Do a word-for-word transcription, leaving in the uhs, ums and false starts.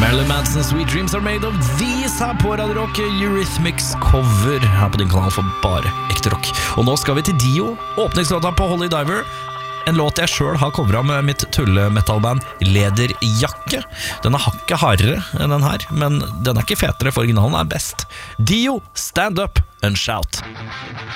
Marilyn Manson, Sweet Dreams Are Made of These her på Radio Rock. Eurythmics cover her på din kanal for bare ekte rock. Og nå skal vi til Dio, åpningslåta på Holy Diver. En låt jeg selv har covret med mitt tulle-metalband Lederjakke. Den er hakket hardere enn den her, men den er ikke fetere, for originalen er best. Dio, stand up and shout.